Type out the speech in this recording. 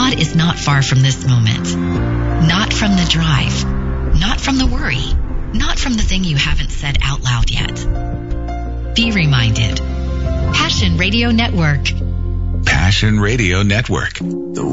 God is not far from this moment. Not from the drive. Not from the worry. Not from the thing you haven't said out loud yet. Be reminded. Passion Radio Network. Passion Radio Network.